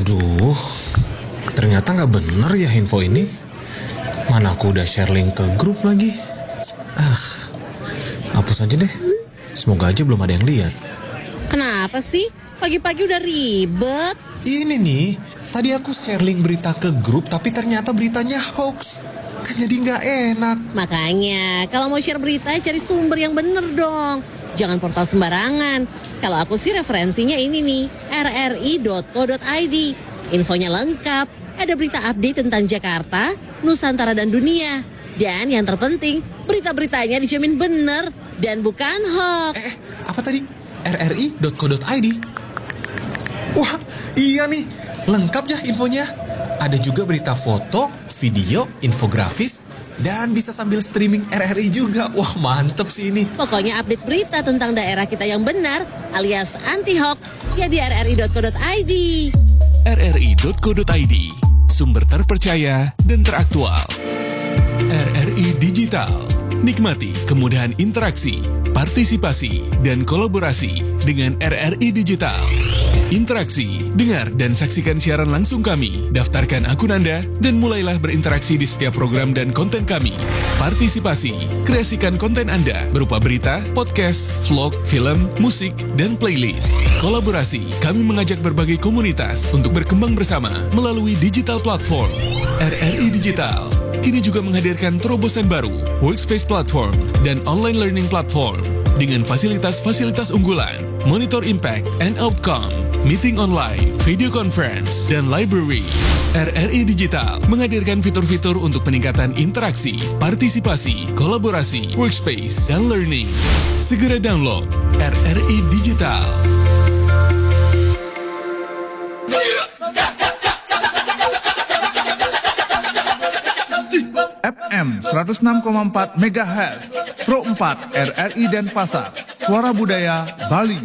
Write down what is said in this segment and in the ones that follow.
Aduh, ternyata nggak bener ya info ini. Mana aku udah share link ke grup lagi. Hapus aja deh. Semoga aja belum ada yang lihat. Kenapa sih? Pagi-pagi udah ribet. Ini nih, tadi aku share link berita ke grup, tapi ternyata beritanya hoax. Kan jadi nggak enak. Makanya, kalau mau share berita, cari sumber yang bener dong. Jangan portal sembarangan. Kalau aku sih referensinya ini nih, rri.co.id. Infonya lengkap, ada berita update tentang Jakarta, Nusantara dan dunia. Dan yang terpenting, berita-beritanya dijamin bener dan bukan hoax. Apa tadi? rri.co.id? Wah, iya nih, lengkap ya infonya. Ada juga berita foto, video, infografis, dan bisa sambil streaming RRI juga. Wah, mantep sih ini. Pokoknya update berita tentang daerah kita yang benar, alias anti-hoax, ya di rri.co.id. rri.co.id, sumber terpercaya dan teraktual. RRI Digital, nikmati kemudahan interaksi, partisipasi, dan kolaborasi dengan RRI Digital. Interaksi, dengar dan saksikan siaran langsung kami, daftarkan akun Anda, dan mulailah berinteraksi di setiap program dan konten kami. Partisipasi, kreasikan konten Anda berupa berita, podcast, vlog, film, musik, dan playlist. Kolaborasi, kami mengajak berbagai komunitas untuk berkembang bersama melalui digital platform. RRI Digital kini juga menghadirkan terobosan baru, workspace platform, dan online learning platform dengan fasilitas-fasilitas unggulan, monitor impact and outcome, meeting online, video conference, dan library. RRI Digital menghadirkan fitur-fitur untuk peningkatan interaksi, partisipasi, kolaborasi, workspace, dan learning. Segera download RRI Digital. FM 106,4 MHz, Pro 4 RRI Denpasar, Suara Budaya Bali.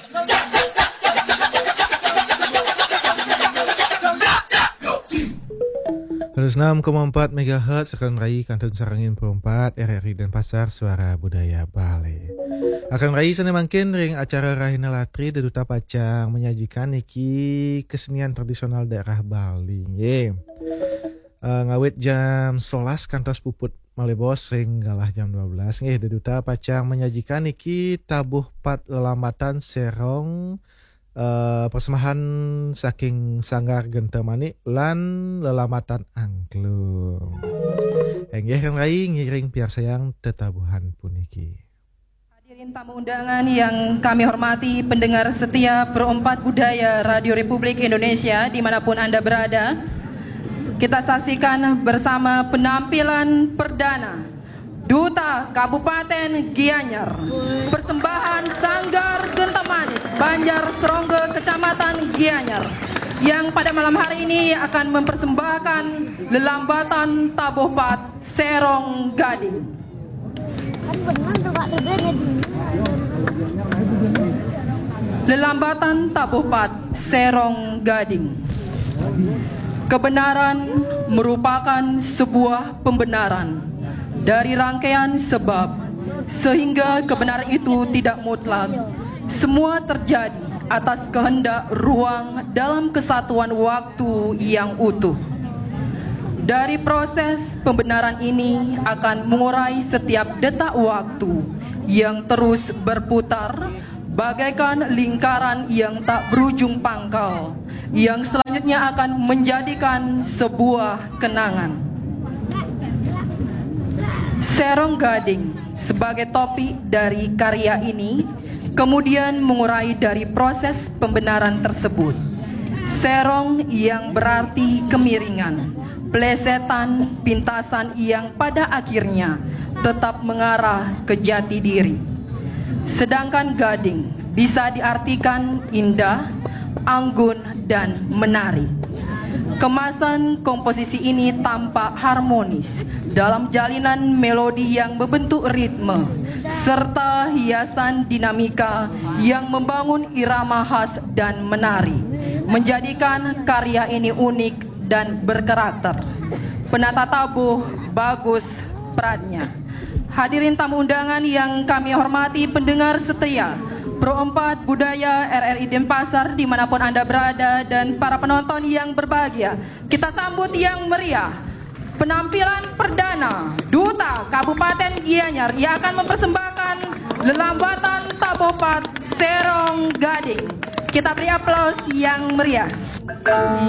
106,4 MHz Akan Rai Kantun Sarangin Pro 4 RRI Denpasar, Suara Budaya Bali. Akan Rai sana mangkin ring acara Rahina Latri Deduta Pacang menyajikan niki kesenian tradisional daerah Bali. Ngawit jam 11 kantos puput Malebos ring galah jam 12 nggih Deduta Pacang menyajikan niki tabuh pat lelambatan serong persembahan saking Sanggar Gentemani lan lelambatan angklung. Nggih kan rai ngiring biar sayang tetabuhan puniki. Hadirin tamu undangan yang kami hormati, pendengar setia Pro 4 Budaya Radio Republik Indonesia dimanapun Anda berada. Kita saksikan bersama penampilan perdana Duta Kabupaten Gianyar, persembahan Sanggar Gentemani, Banjar Serongge, Kecamatan Gianyar, yang pada malam hari ini akan mempersembahkan lelambatan tabuh pat Serong Gading. Lelambatan tabuh pat Serong Gading. Kebenaran merupakan sebuah pembenaran dari rangkaian sebab, sehingga kebenaran itu tidak mutlak. Semua terjadi atas kehendak ruang dalam kesatuan waktu yang utuh. Dari proses pembenaran ini akan mengurai setiap detak waktu yang terus berputar bagaikan lingkaran yang tak berujung pangkal, yang selanjutnya akan menjadikan sebuah kenangan. Serong Gading sebagai topik dari karya ini kemudian mengurai dari proses pembenaran tersebut. Serong yang berarti kemiringan, plesetan, pintasan yang pada akhirnya tetap mengarah ke jati diri. Sedangkan gading bisa diartikan indah, anggun, dan menarik. Kemasan komposisi ini tampak harmonis dalam jalinan melodi yang membentuk ritme serta hiasan dinamika yang membangun irama khas dan menari, menjadikan karya ini unik dan berkarakter. Penata tabuh Bagus Pradnya. Hadirin tamu undangan yang kami hormati, pendengar setia Pro 4 Budaya RRI Denpasar dimanapun Anda berada dan para penonton yang berbahagia, kita sambut yang meriah penampilan perdana Duta Kabupaten Gianyar yang akan mempersembahkan Lelambatan Tabopat Serong Gading. Kita beri aplaus yang meriah.